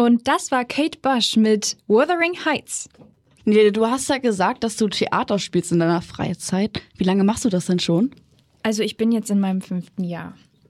Und das war Kate Bush mit Wuthering Heights. Nee, du hast ja gesagt, dass du Theater spielst in deiner Freizeit. Wie lange machst du das denn schon? Also ich bin jetzt in meinem 5. Jahr.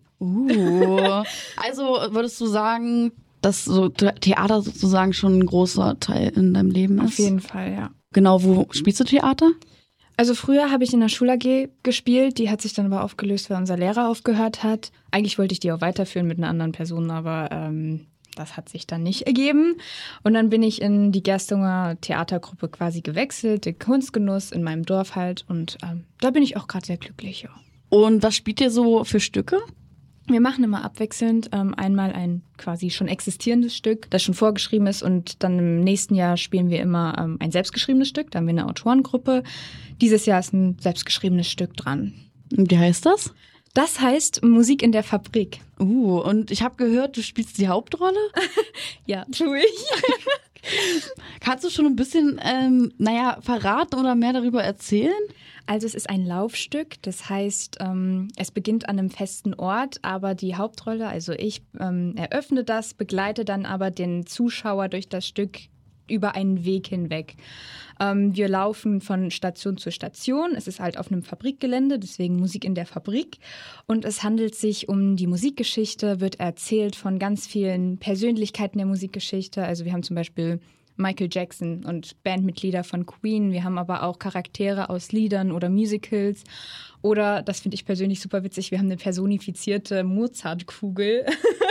Also würdest du sagen, dass so Theater sozusagen schon ein großer Teil in deinem Leben ist? Auf jeden Fall, ja. Genau, wo spielst du Theater? Also früher habe ich in der Schul-AG gespielt, die hat sich dann aber aufgelöst, weil unser Lehrer aufgehört hat. Eigentlich wollte ich die auch weiterführen mit einer anderen Person, aber das hat sich dann nicht ergeben. Und dann bin ich in die Gerstunger Theatergruppe quasi gewechselt, den Kunstgenuss in meinem Dorf halt. Und da bin ich auch gerade sehr glücklich, ja. Und was spielt ihr so für Stücke? Wir machen immer abwechselnd einmal ein quasi schon existierendes Stück, das schon vorgeschrieben ist, und dann im nächsten Jahr spielen wir immer ein selbstgeschriebenes Stück. Da haben wir eine Autorengruppe. Dieses Jahr ist ein selbstgeschriebenes Stück dran. Und wie heißt das? Das heißt Musik in der Fabrik. Und ich habe gehört, du spielst die Hauptrolle? Ja, tue ich. Kannst du schon ein bisschen, verraten oder mehr darüber erzählen? Also es ist ein Laufstück, das heißt, es beginnt an einem festen Ort, aber die Hauptrolle, also ich, eröffne das, begleite dann aber den Zuschauer durch das Stück über einen Weg hinweg. Wir laufen von Station zu Station. Es ist halt auf einem Fabrikgelände, deswegen Musik in der Fabrik. Und es handelt sich um die Musikgeschichte, wird erzählt von ganz vielen Persönlichkeiten der Musikgeschichte. Also wir haben zum Beispiel Michael Jackson und Bandmitglieder von Queen. Wir haben aber auch Charaktere aus Liedern oder Musicals. Oder, das finde ich persönlich super witzig, wir haben eine personifizierte Mozartkugel.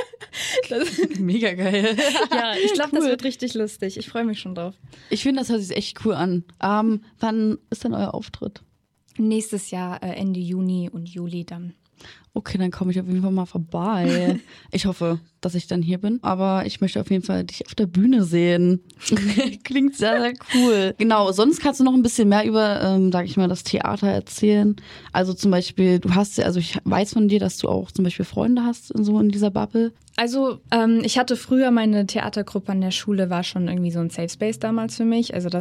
Mega geil. Ja, ich glaube, das wird richtig lustig. Ich freue mich schon drauf. Ich finde, das hört sich echt cool an. Wann ist denn euer Auftritt? Nächstes Jahr, Ende Juni und Juli dann. Okay, dann komme ich auf jeden Fall mal vorbei. Ich hoffe, dass ich dann hier bin. Aber ich möchte auf jeden Fall dich auf der Bühne sehen. Klingt sehr, sehr cool. Genau, sonst kannst du noch ein bisschen mehr über, sag ich mal, das Theater erzählen. Also zum Beispiel, ich weiß von dir, dass du auch zum Beispiel Freunde hast in dieser Bubble. Also ich hatte früher meine Theatergruppe an der Schule, war schon irgendwie so ein Safe Space damals für mich. Also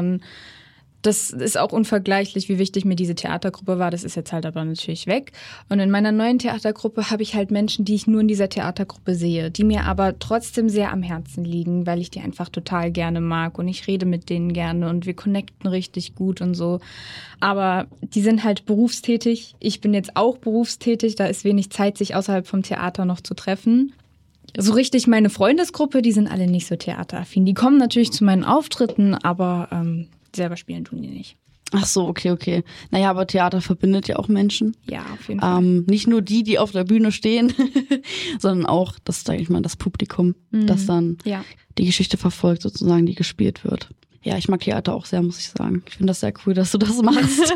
das ist auch unvergleichlich, wie wichtig mir diese Theatergruppe war. Das ist jetzt halt aber natürlich weg. Und in meiner neuen Theatergruppe habe ich halt Menschen, die ich nur in dieser Theatergruppe sehe, die mir aber trotzdem sehr am Herzen liegen, weil ich die einfach total gerne mag und ich rede mit denen gerne und wir connecten richtig gut und so. Aber die sind halt berufstätig. Ich bin jetzt auch berufstätig. Da ist wenig Zeit, sich außerhalb vom Theater noch zu treffen. So richtig meine Freundesgruppe, die sind alle nicht so theateraffin. Die kommen natürlich zu meinen Auftritten, aber selber spielen tun die nicht. Ach so, okay. Naja, aber Theater verbindet ja auch Menschen. Ja, auf jeden Fall. Nicht nur die auf der Bühne stehen, sondern auch das, sag ich mal, das Publikum, das dann die Geschichte verfolgt, sozusagen, die gespielt wird. Ja, ich mag Theater auch sehr, muss ich sagen. Ich finde das sehr cool, dass du das machst.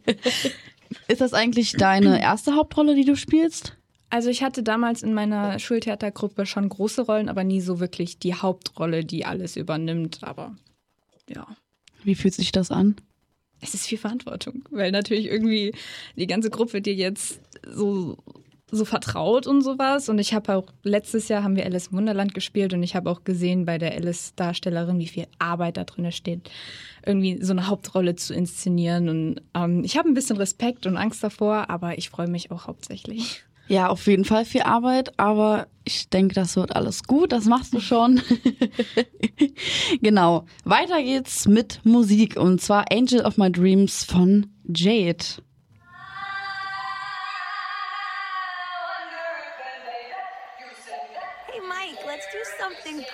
Ist das eigentlich deine erste Hauptrolle, die du spielst? Also ich hatte damals in meiner Schultheatergruppe schon große Rollen, aber nie so wirklich die Hauptrolle, die alles übernimmt. Aber ja. Wie fühlt sich das an? Es ist viel Verantwortung, weil natürlich irgendwie die ganze Gruppe dir jetzt so vertraut und sowas. Und ich habe auch, letztes Jahr haben wir Alice im Wunderland gespielt und ich habe auch gesehen bei der Alice-Darstellerin, wie viel Arbeit da drin steht, irgendwie so eine Hauptrolle zu inszenieren. Und ich habe ein bisschen Respekt und Angst davor, aber ich freue mich auch hauptsächlich. Ja, auf jeden Fall viel Arbeit, aber ich denke, das wird alles gut, das machst du schon. Genau, weiter geht's mit Musik und zwar Angel of My Dreams von Jade. Hey Mike, let's do something